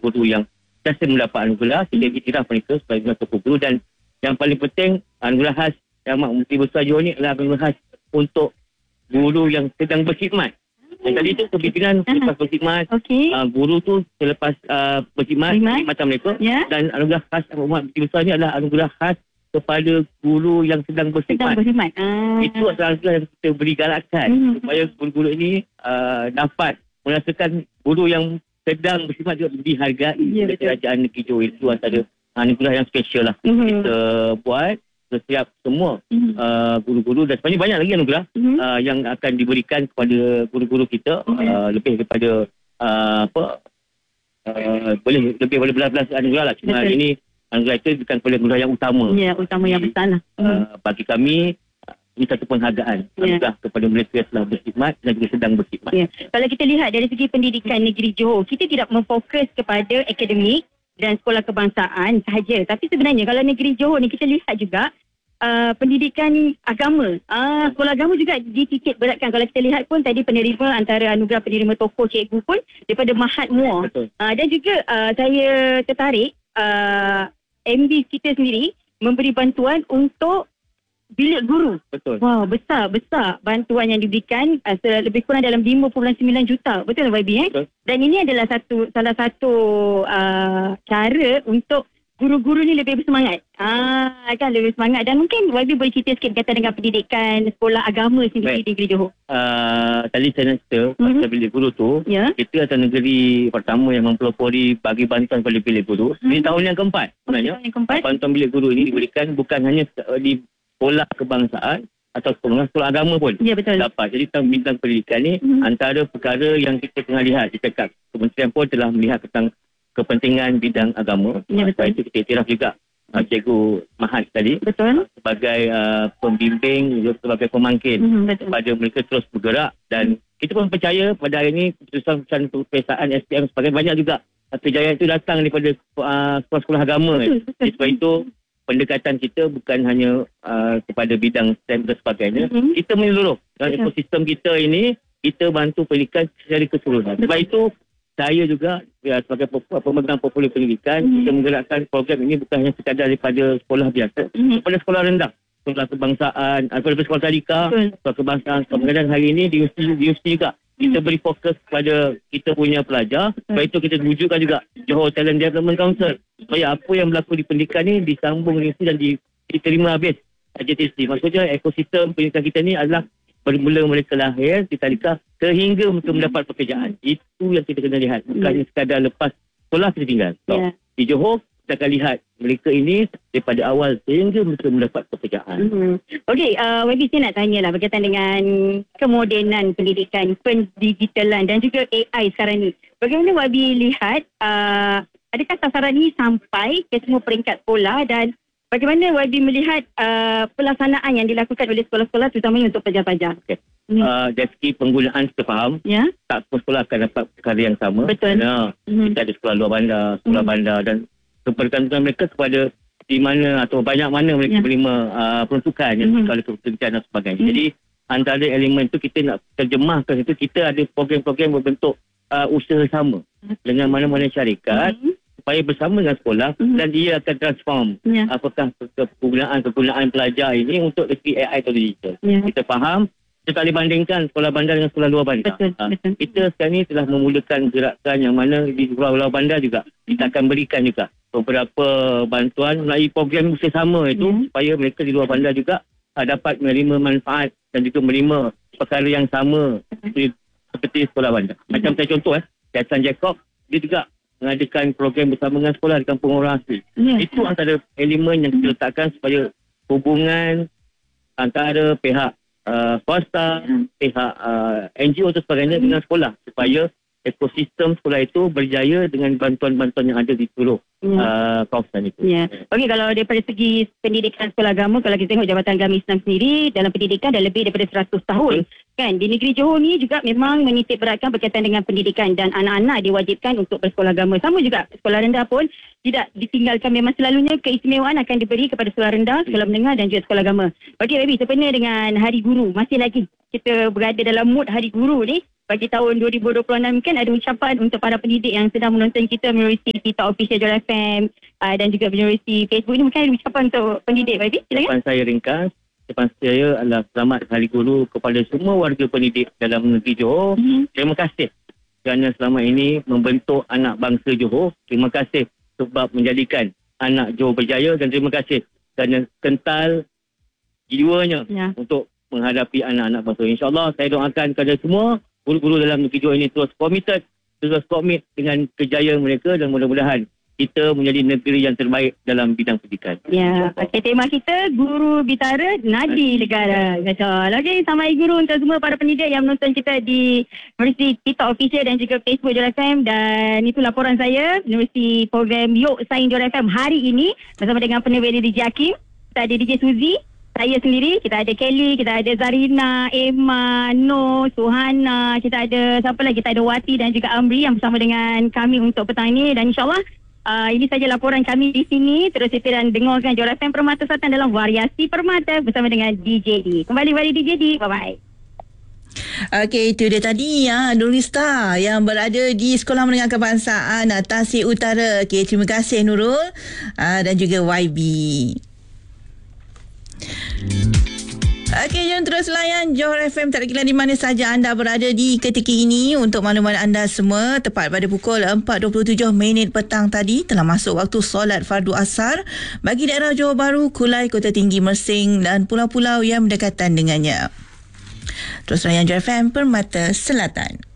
guru yang biasa mendapat anugerah. Kita iktiraf mereka sebagai tokoh guru, dan yang paling penting anugerah khas Yang Amat Menteri Besar Johor ni adalah anugerah khas untuk guru yang sedang berkhidmat. Dan tadi tu kepimpinan selepas berkhidmat, guru tu selepas berkhidmat macam mereka, dan anugerah khas Yang Amat Menteri Besar ni adalah anugerah khas kepada guru yang sedang berkhidmat. Itu adalah yang kita beri galakkan supaya guru-guru ini dapat merasakan guru yang sedang berkhidmat juga dihargai oleh Kerajaan Negeri Johor. Itu antara anugerah yang special lah kita buat setiap semua guru-guru, dan sebenarnya banyak lagi anugerah yang akan diberikan kepada guru-guru kita, lebih daripada boleh lebih daripada belas-belas anugerah lah. Cuma ini anugerah itu bukan anugerah yang utama. Ya, utama yang besar lah. Bagi kami ini satu penghargaan anugerah kepada mereka yang telah berkhidmat dan juga sedang berkhidmat. Kalau kita lihat dari segi pendidikan negeri Johor, kita tidak memfokus kepada akademik dan sekolah kebangsaan sahaja. Tapi sebenarnya kalau negeri Johor ni kita lihat juga pendidikan agama. Sekolah agama juga dititik beratkan. Kalau kita lihat pun tadi penerima antara anugerah penerima tokoh cikgu pun daripada Mahat Muar. Dan juga saya tertarik MB kita sendiri memberi bantuan untuk bilik guru. Wow, besar bantuan yang diberikan, lebih kurang dalam 5.9 juta. Betul lah YB? Dan ini adalah salah satu cara untuk guru-guru ni lebih bersemangat. Lebih semangat. Dan mungkin YB boleh cerita sikit berkaitan dengan pendidikan sekolah agama sendiri di negeri Johor. Tadi saya nak cerita pasal bilik guru tu. Kita adalah negeri pertama yang mempelopori bagi bantuan kepada bilik guru. Ini tahun yang keempat sebenarnya. Bantuan bilik guru ini diberikan bukan hanya di sekolah kebangsaan atau sekolah agama pun dapat. Jadi bidang pendidikan ni antara perkara yang kita tengah lihat. Kita Kementerian pun telah melihat tentang kepentingan bidang agama. Sebab itu kita iktiraf juga Cikgu Mahat tadi sebagai pembimbing, sebagai pemangkin kepada mereka terus bergerak. Dan kita pun percaya pada hari ini keputusan peperiksaan SPM sebagai banyak juga kejayaan itu datang daripada sekolah-sekolah agama. Sebab itu pendekatan kita bukan hanya kepada bidang STEM dan sebagainya. Kita menyeluruh dalam ekosistem kita ini, kita bantu pendidikan secara keseluruhan. Sebab itu saya juga sebagai pemegang portfolio pendidikan, kita menggerakkan program ini bukan hanya sekadar daripada sekolah biasa, kepada sekolah rendah, sekolah kebangsaan, daripada sekolah tadika, sekolah kebangsaan, kemudian hari ini di universiti juga. Kita beri fokus kepada kita punya pelajar. Sebab itu kita wujudkan juga Johor Talent Development Council, supaya apa yang berlaku di pendidikan ni disambung universiti dan diterima habis JTC. Maksudnya ekosistem pendidikan kita ni adalah bermula mereka lahir di tadika sehingga mereka mendapat pekerjaan. Itu yang kita kena lihat. Bukannya sekadar lepas sekolah kita tinggal. Di Johor kita akan lihat mereka ini daripada awal sehingga mereka mendapat pekerjaan. Okey, YB saya nak tanyalah berkaitan dengan kemodenan pendidikan, pendigitalan dan juga AI sekarang ni. Bagaimana YB lihat, adakah sasaran ini sampai ke semua peringkat sekolah, dan bagaimana YB melihat pelaksanaan yang dilakukan oleh sekolah-sekolah terutamanya untuk pelajar-pelajar? Dari segi penggunaan kita faham, tak semua sekolah akan dapat perkara yang sama. Kita ada sekolah luar bandar, sekolah bandar, dan kebergantungan mereka kepada di mana atau banyak mana mereka menerima peruntukan kalau kebencian dan sebagainya. Jadi antara elemen itu kita nak terjemahkan itu, kita ada program-program berbentuk usaha sama dengan mana-mana syarikat supaya bersama dengan sekolah dan dia akan transform apakah kegunaan pelajar ini untuk segi AI atau digital. Kita faham kita tak boleh bandingkan sekolah bandar dengan sekolah luar bandar. Kita sekarang ni telah memulakan gerakan yang mana di sekolah luar bandar juga kita akan berikan juga beberapa bantuan melalui program usaha sama itu supaya mereka di luar bandar juga dapat menerima manfaat dan juga menerima perkara yang sama seperti sekolah bandar. Macam saya contoh Yayasan Jacob, dia juga mengadakan program bersama dengan sekolah di kampung orang asli. Itu antara elemen yang kita letakkan supaya hubungan antara pihak swasta, pihak NGO dan sebagainya dengan sekolah, supaya ekosistem sekolah itu berjaya dengan bantuan-bantuan yang ada di seluruh kawasan itu. Okey, kalau daripada segi pendidikan sekolah agama, kalau kita tengok Jabatan Agama Islam sendiri dalam pendidikan dah lebih daripada 100 tahun. Kan di negeri Johor ni juga memang menitik beratkan berkaitan dengan pendidikan dan anak-anak diwajibkan untuk bersekolah agama. Sama juga sekolah rendah pun tidak ditinggalkan, memang selalunya keistimewaan akan diberi kepada sekolah rendah, sekolah menengah dan juga sekolah agama. Okey baby, sempena dengan Hari Guru, masih lagi kita berada dalam mood Hari Guru ni. bagi tahun 2026 kan ada ucapan untuk para pendidik yang sedang menonton kita melalui TikTok Official Johor FM dan juga melalui Facebook ni, mungkin ada ucapan untuk pendidik. Baby, silakan. Ucapan saya ringkas. Ucapan saya adalah selamat Hari Guru kepada semua warga pendidik dalam negeri Johor. Terima kasih kerana selama ini membentuk anak bangsa Johor. Terima kasih sebab menjadikan anak Johor berjaya, dan terima kasih kerana kental jiwanya untuk menghadapi anak-anak bangsa. InsyaAllah saya doakan kepada semua guru-guru dalam negeri Johor ini terus komit dengan kejayaan mereka, dan mudah-mudahan kita menjadi negeri yang terbaik dalam bidang pendidikan. Ya, tema kita Guru Bitara Nadi Negara. Betul. Okey, selamat Hari Guru untuk semua para pendidik yang menonton kita di Universiti TikTok Official dan juga Facebook Johor FM. Dan itu laporan saya Universiti Program Yok Sains Johor FM hari ini bersama dengan penerbit DJ Hakim. Kita ada DJ Suzy, saya sendiri, kita ada Kelly, kita ada Zarina, Emma, Noh, Suhana, kita ada siapa lagi? Kita ada Wati dan juga Amri yang bersama dengan kami untuk petang ini. Dan insyaAllah ini saja laporan kami di sini. Terus setia dan dengarkan Johor FM Permata Selatan dalam Variasi Permata bersama dengan DJ D. Kembali DJ D. Bye-bye. Okey, itu dia tadi Nurista yang berada di Sekolah Menengah Kebangsaan Tasik Utara. Okey, terima kasih Nurul dan juga YB. Okey, jangan terus layan Johor FM, tak kira di mana saja anda berada di ketika ini. Untuk makluman anda semua, tepat pada pukul 4.27 petang tadi telah masuk waktu solat fardu asar bagi daerah Johor Bahru, Kulai, Kota Tinggi, Mersing dan pulau-pulau yang berdekatan dengannya. Terus layan Johor FM Permata Selatan.